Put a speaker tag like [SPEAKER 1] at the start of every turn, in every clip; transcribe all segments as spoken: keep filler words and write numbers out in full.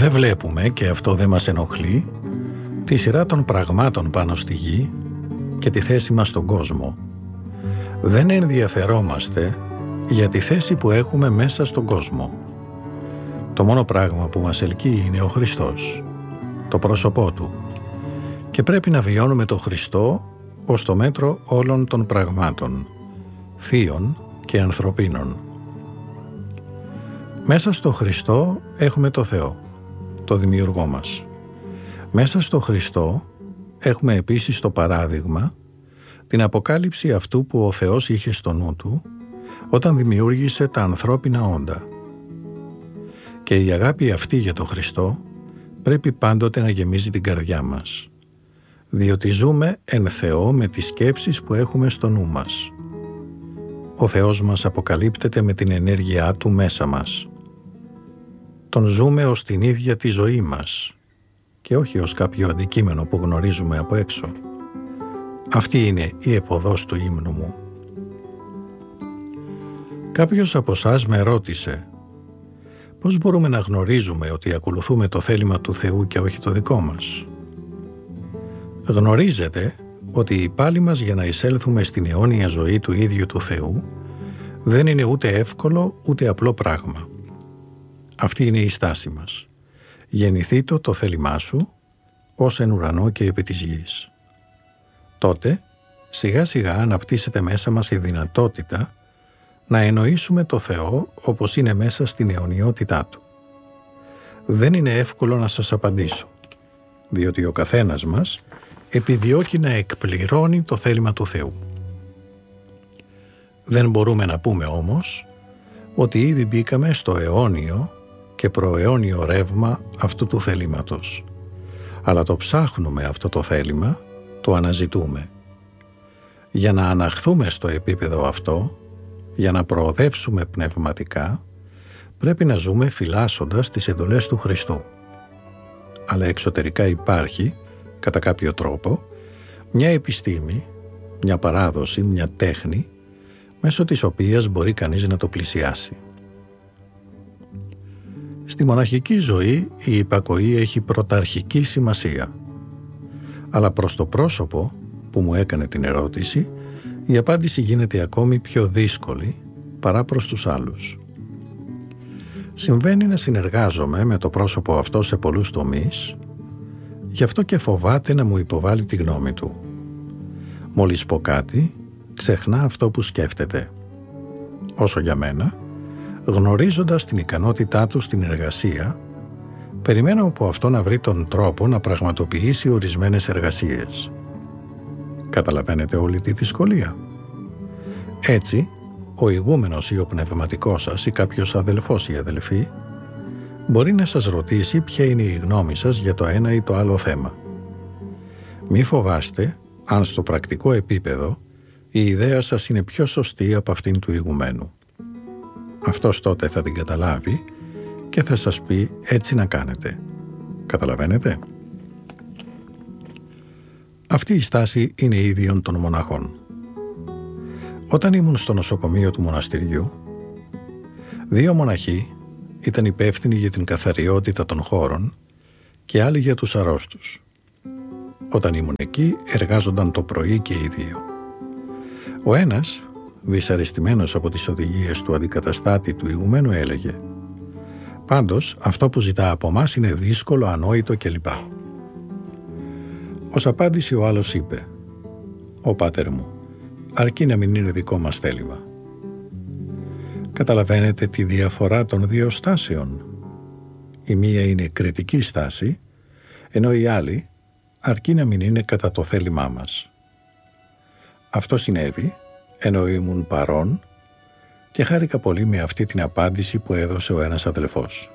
[SPEAKER 1] Δεν βλέπουμε, και αυτό δεν μας ενοχλεί, τη σειρά των πραγμάτων πάνω στη γη και τη θέση μας στον κόσμο. Δεν ενδιαφερόμαστε για τη θέση που έχουμε μέσα στον κόσμο. Το μόνο πράγμα που μας ελκύει είναι ο Χριστός, το πρόσωπό Του, και πρέπει να βιώνουμε το Χριστό ως το μέτρο όλων των πραγμάτων, θείων και ανθρωπίνων. Μέσα στο Χριστό έχουμε το Θεό, το Δημιουργό μας. Μέσα στο Χριστό έχουμε επίσης το παράδειγμα, την αποκάλυψη αυτού που ο Θεός είχε στο νου Του όταν δημιούργησε τα ανθρώπινα όντα. Και η αγάπη αυτή για το Χριστό πρέπει πάντοτε να γεμίζει την καρδιά μας, διότι ζούμε εν Θεό με τις σκέψεις που έχουμε στο νου μας. Ο Θεός μας αποκαλύπτεται με την ενέργειά Του μέσα μας. Τον ζούμε ως την ίδια τη ζωή μας και όχι ως κάποιο αντικείμενο που γνωρίζουμε από έξω. Αυτή είναι η επωδός του ύμνου μου. Κάποιος από εσάς με ρώτησε πώς μπορούμε να γνωρίζουμε ότι ακολουθούμε το θέλημα του Θεού και όχι το δικό μας. Γνωρίζετε ότι η πάλη μας για να εισέλθουμε στην αιώνια ζωή του ίδιου του Θεού δεν είναι ούτε εύκολο ούτε απλό πράγμα. Αυτή είναι η στάση μας. Γεννηθήτω το θέλημά σου ως εν ουρανό και επί της γης. Τότε σιγά σιγά αναπτύσσεται μέσα μας η δυνατότητα να εννοήσουμε το Θεό όπως είναι μέσα στην αιωνιότητά Του. Δεν είναι εύκολο να σας απαντήσω, διότι ο καθένας μας επιδιώκει να εκπληρώνει το θέλημα του Θεού. Δεν μπορούμε να πούμε όμως ότι ήδη μπήκαμε στο αιώνιο και προαιώνιο ρεύμα αυτού του θελήματος, αλλά το ψάχνουμε αυτό το θέλημα, το αναζητούμε. Για να αναχθούμε στο επίπεδο αυτό, για να προοδεύσουμε πνευματικά, πρέπει να ζούμε φυλάσσοντας τις εντολές του Χριστού. Αλλά εξωτερικά υπάρχει, κατά κάποιο τρόπο, μια επιστήμη, μια παράδοση, μια τέχνη, μέσω της οποίας μπορεί κανείς να το πλησιάσει. Στη μοναχική ζωή η υπακοή έχει πρωταρχική σημασία. Αλλά προς το πρόσωπο που μου έκανε την ερώτηση, η απάντηση γίνεται ακόμη πιο δύσκολη παρά προς τους άλλους. Συμβαίνει να συνεργάζομαι με το πρόσωπο αυτό σε πολλούς τομείς, γι' αυτό και φοβάται να μου υποβάλει τη γνώμη του. Μόλις πω κάτι, ξεχνά αυτό που σκέφτεται. Όσο για μένα, γνωρίζοντας την ικανότητά του στην εργασία, περιμένω από αυτό να βρει τον τρόπο να πραγματοποιήσει ορισμένες εργασίες. Καταλαβαίνετε όλη τη δυσκολία. Έτσι, ο ηγούμενος ή ο πνευματικός σας ή κάποιος αδελφός ή αδελφή μπορεί να σας ρωτήσει ποια είναι η γνώμη σας για το ένα ή το άλλο θέμα. Μη φοβάστε αν στο πρακτικό επίπεδο η ιδέα σας είναι πιο σωστή από αυτήν του ηγουμένου. Αυτός τότε θα την καταλάβει και θα σας πει έτσι να κάνετε. Καταλαβαίνετε? Αυτή η στάση είναι ίδιον των μοναχών. Όταν ήμουν στο νοσοκομείο του μοναστηριού, δύο μοναχοί ήταν υπεύθυνοι για την καθαριότητα των χώρων και άλλοι για τους αρρώστους. Όταν ήμουν εκεί, εργάζονταν το πρωί και οι δύο. Ο ένας, δυσαρεστημένος από τις οδηγίες του αντικαταστάτη του ηγουμένου, έλεγε «Πάντως, αυτό που ζητά από μας είναι δύσκολο, ανόητο κλπ». Ως απάντηση ο άλλος είπε «Ω πάτερ μου, αρκεί να μην είναι δικό μας θέλημα». Καταλαβαίνετε τη διαφορά των δύο στάσεων. Η μία είναι κριτική στάση, ενώ η άλλη αρκεί να μην είναι κατά το θέλημά μας. Αυτό συνέβη ενώ ήμουν παρόν και χάρηκα πολύ με αυτή την απάντηση που έδωσε ο ένας αδελφός.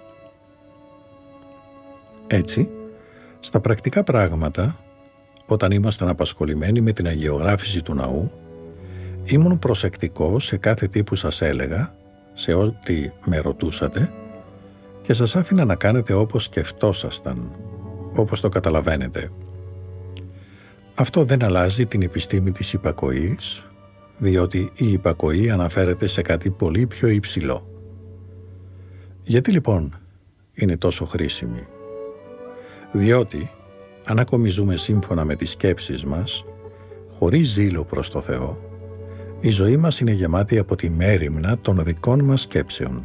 [SPEAKER 1] Έτσι, στα πρακτικά πράγματα, όταν ήμασταν απασχολημένοι με την αγιογράφηση του ναού, ήμουν προσεκτικός σε κάθε τι που σας έλεγα, σε ό,τι με ρωτούσατε και σας άφηνα να κάνετε όπως σκεφτόσασταν, όπως το καταλαβαίνετε. Αυτό δεν αλλάζει την επιστήμη της υπακοής, διότι η υπακοή αναφέρεται σε κάτι πολύ πιο υψηλό. Γιατί λοιπόν είναι τόσο χρήσιμη? Διότι, αν ακόμη ζούμε σύμφωνα με τις σκέψεις μας, χωρίς ζήλο προς το Θεό, η ζωή μας είναι γεμάτη από τη μέριμνα των δικών μας σκέψεων.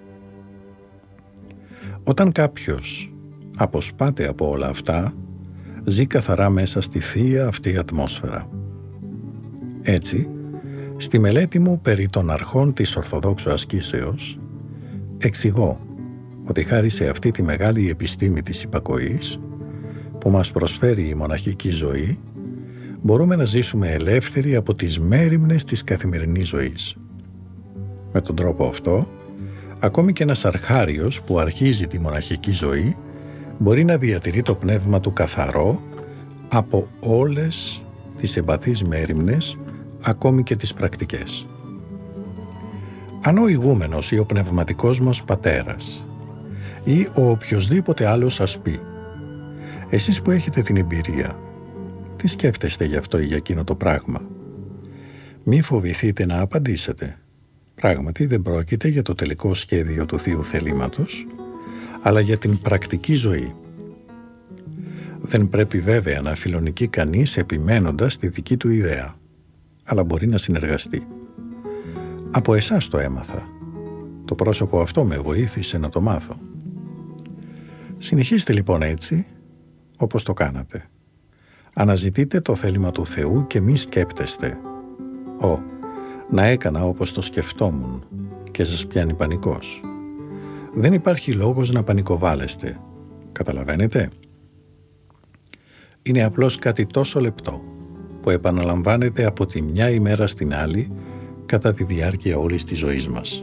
[SPEAKER 1] Όταν κάποιος αποσπάται από όλα αυτά, ζει καθαρά μέσα στη θεία αυτή ατμόσφαιρα. Έτσι, στη μελέτη μου περί των αρχών της Ορθοδόξου ασκήσεως, εξηγώ ότι χάρη σε αυτή τη μεγάλη επιστήμη της υπακοής που μας προσφέρει η μοναχική ζωή, μπορούμε να ζήσουμε ελεύθεροι από τις μέριμνες της καθημερινής ζωής. Με τον τρόπο αυτό, ακόμη και ένας αρχάριος που αρχίζει τη μοναχική ζωή μπορεί να διατηρεί το πνεύμα του καθαρό από όλες τις εμπαθείς μέριμνες, ακόμη και τις πρακτικές. Αν ο ηγούμενος ή ο πνευματικός μας πατέρας ή ο οποιοσδήποτε άλλος σας πει «Εσείς που έχετε την εμπειρία, τι σκέφτεστε γι' αυτό ή για εκείνο το πράγμα?» Μη φοβηθείτε να απαντήσετε. Πράγματι δεν πρόκειται για το τελικό σχέδιο του Θείου Θελήματος, αλλά για την πρακτική ζωή. Δεν πρέπει βέβαια να φιλονικεί κανείς επιμένοντας τη δική του ιδέα, αλλά μπορεί να συνεργαστεί. Από εσάς το έμαθα. Το πρόσωπο αυτό με βοήθησε να το μάθω. Συνεχίστε λοιπόν έτσι, όπως το κάνατε. Αναζητείτε το θέλημα του Θεού και μη σκέπτεστε. «Ω, να έκανα όπως το σκεφτόμουν» και σας πιάνει πανικός. Δεν υπάρχει λόγος να πανικοβάλλεστε. Καταλαβαίνετε? Είναι απλώς κάτι τόσο λεπτό που επαναλαμβάνεται από τη μια ημέρα στην άλλη κατά τη διάρκεια όλης της ζωής μας.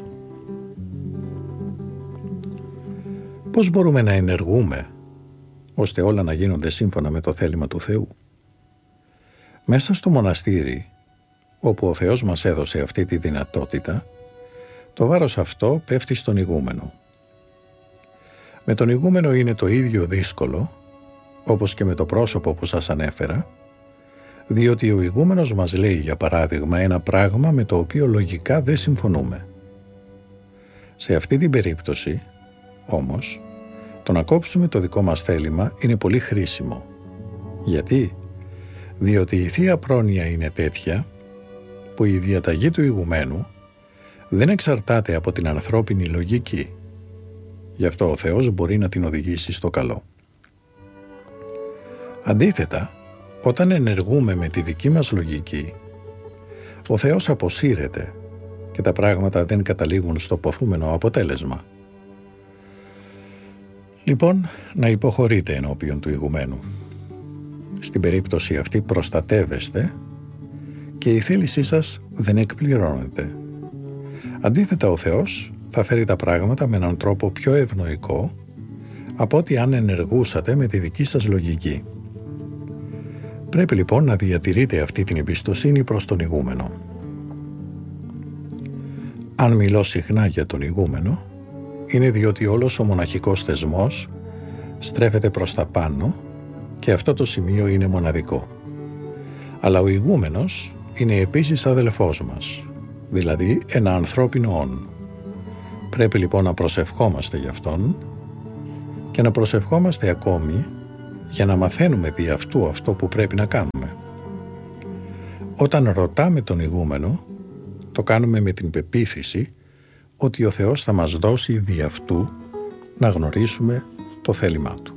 [SPEAKER 1] Πώς μπορούμε να ενεργούμε ώστε όλα να γίνονται σύμφωνα με το θέλημα του Θεού? Μέσα στο μοναστήρι, όπου ο Θεός μας έδωσε αυτή τη δυνατότητα, το βάρος αυτό πέφτει στον ηγούμενο. Με τον ηγούμενο είναι το ίδιο δύσκολο, όπως και με το πρόσωπο που σας ανέφερα, διότι ο ηγούμενος μας λέει, για παράδειγμα, ένα πράγμα με το οποίο λογικά δεν συμφωνούμε. Σε αυτή την περίπτωση, όμως, το να κόψουμε το δικό μας θέλημα είναι πολύ χρήσιμο. Γιατί? Διότι η Θεία Πρόνοια είναι τέτοια που η διαταγή του ηγουμένου δεν εξαρτάται από την ανθρώπινη λογική. Γι' αυτό ο Θεός μπορεί να την οδηγήσει στο καλό. Αντίθετα, όταν ενεργούμε με τη δική μας λογική, ο Θεός αποσύρεται και τα πράγματα δεν καταλήγουν στο ποθούμενο αποτέλεσμα. Λοιπόν, να υποχωρείτε ενώπιον του ηγουμένου. Στην περίπτωση αυτή προστατεύεστε και η θέλησή σας δεν εκπληρώνεται. Αντίθετα, ο Θεός θα φέρει τα πράγματα με έναν τρόπο πιο ευνοϊκό από ότι αν ενεργούσατε με τη δική σας λογική. Πρέπει λοιπόν να διατηρείτε αυτή την εμπιστοσύνη προς τον ηγούμενο. Αν μιλώ συχνά για τον ηγούμενο, είναι διότι όλος ο μοναχικός θεσμός στρέφεται προς τα πάνω και αυτό το σημείο είναι μοναδικό. Αλλά ο ηγούμενος είναι επίσης αδελφός μας, δηλαδή ένα ανθρώπινο όν. Πρέπει λοιπόν να προσευχόμαστε γι' αυτόν και να προσευχόμαστε ακόμη για να μαθαίνουμε δι' αυτού αυτό που πρέπει να κάνουμε. Όταν ρωτάμε τον ηγούμενο, το κάνουμε με την πεποίθηση ότι ο Θεός θα μας δώσει δι' αυτού να γνωρίσουμε το θέλημά Του.